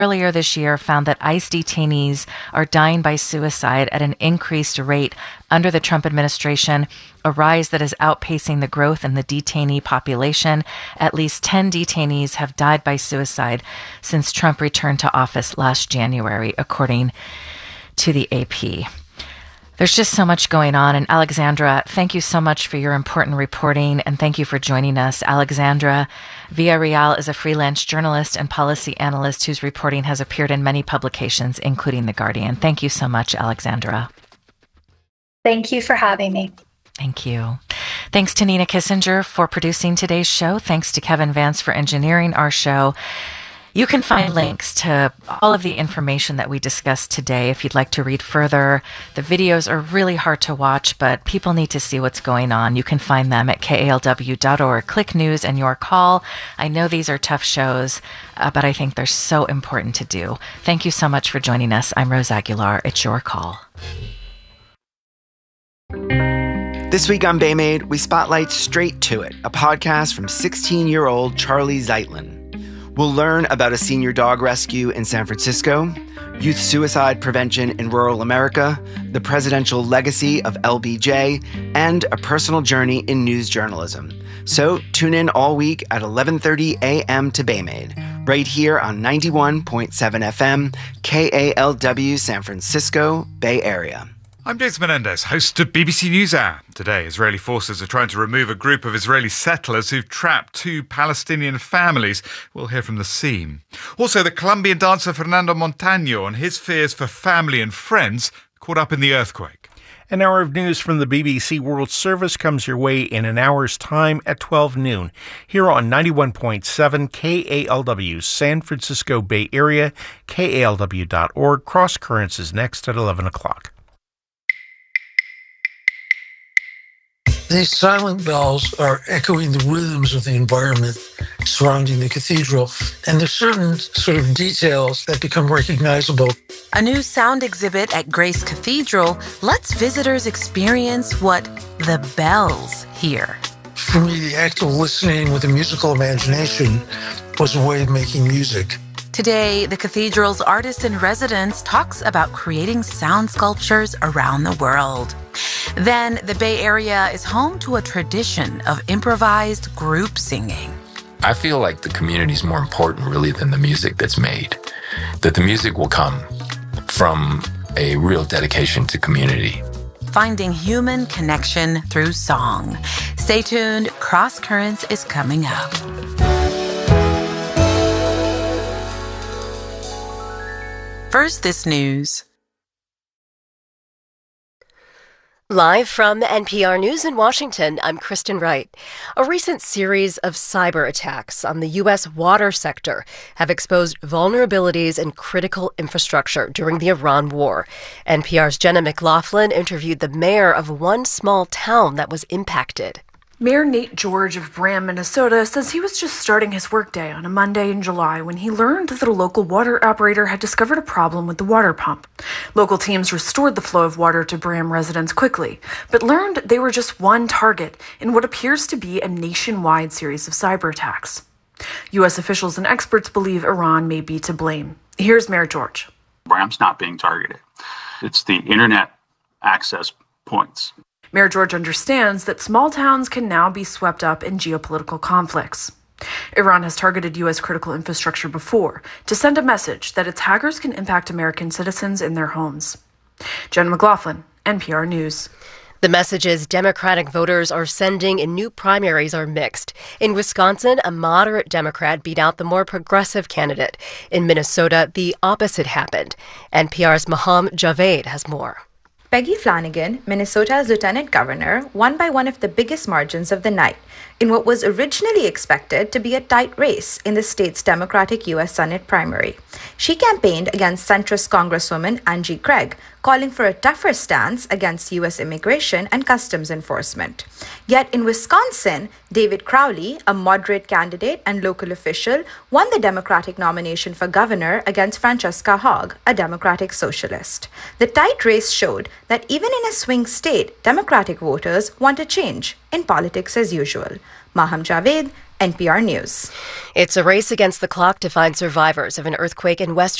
earlier this year found that ICE detainees are dying by suicide at an increased rate under the Trump administration, a rise that is outpacing the growth in the detainee population. At least 10 detainees have died by suicide since Trump returned to office last January, according to the AP. There's just so much going on. And Alexandra, thank you so much for your important reporting, and thank you for joining us. Alexandra Villarreal is a freelance journalist and policy analyst whose reporting has appeared in many publications, including The Guardian. Thank you so much, Alexandra. Thank you for having me. Thank you. Thanks to Nina Kissinger for producing today's show. Thanks to Kevin Vance for engineering our show. You can find links to all of the information that we discussed today if you'd like to read further. The videos are really hard to watch, but people need to see what's going on. You can find them at kalw.org. Click News and Your Call. I know these are tough shows, but I think they're so important to do. Thank you so much for joining us. I'm Rose Aguilar. It's Your Call. This week on Bay Made, we spotlight Straight to It, a podcast from 16-year-old Charlie Zeitlin. We'll learn about a senior dog rescue in San Francisco, youth suicide prevention in rural America, the presidential legacy of LBJ, and a personal journey in news journalism. So tune in all week at 11:30 a.m. to Bay Made, right here on 91.7 FM, KALW San Francisco Bay Area. I'm James Menendez, host of BBC NewsHour. Today, Israeli forces are trying to remove a group of Israeli settlers who've trapped 2 Palestinian families. We'll hear from the scene. Also, the Colombian dancer Fernando Montaño and his fears for family and friends caught up in the earthquake. An hour of news from the BBC World Service comes your way in an hour's time at 12 noon. Here on 91.7 KALW, San Francisco Bay Area, KALW.org. Cross Currents is next at 11 o'clock. These silent bells are echoing the rhythms of the environment surrounding the cathedral, and there's certain sort of details that become recognizable. A new sound exhibit at Grace Cathedral lets visitors experience what the bells hear. For me, the act of listening with a musical imagination was a way of making music. Today, the cathedral's artist-in-residence talks about creating sound sculptures around the world. Then, the Bay Area is home to a tradition of improvised group singing. I feel like the community is more important, really, than the music that's made. That the music will come from a real dedication to community. Finding human connection through song. Stay tuned. Cross Currents is coming up. First, this news. Live from NPR News in Washington, I'm Kristen Wright. A recent series of cyber attacks on the U.S. water sector have exposed vulnerabilities in critical infrastructure during the Iran war. NPR's Jenna McLaughlin interviewed the mayor of one small town that was impacted. Mayor Nate George of Braham, Minnesota, says he was just starting his workday on a Monday in July when he learned that a local water operator had discovered a problem with the water pump. Local teams restored the flow of water to Braham residents quickly, but learned they were just one target in what appears to be a nationwide series of cyber attacks. U.S. officials and experts believe Iran may be to blame. Here's Mayor George. Braham's not being targeted. It's the internet access points. Mayor George understands that small towns can now be swept up in geopolitical conflicts. Iran has targeted U.S. critical infrastructure before to send a message that its hackers can impact American citizens in their homes. Jen McLaughlin, NPR News. The messages Democratic voters are sending in new primaries are mixed. In Wisconsin, a moderate Democrat beat out the more progressive candidate. In Minnesota, the opposite happened. NPR's Maham Javed has more. Peggy Flanagan, Minnesota's lieutenant governor, won by one of the biggest margins of the night in what was originally expected to be a tight race in the state's Democratic U.S. Senate primary. She campaigned against centrist Congresswoman Angie Craig, calling for a tougher stance against U.S. immigration and customs enforcement. Yet in Wisconsin, David Crowley, a moderate candidate and local official, won the Democratic nomination for governor against Francesca Hogg, a Democratic socialist. The tight race showed that even in a swing state, Democratic voters want a change in politics as usual. Maham Javed, NPR News. It's a race against the clock to find survivors of an earthquake in West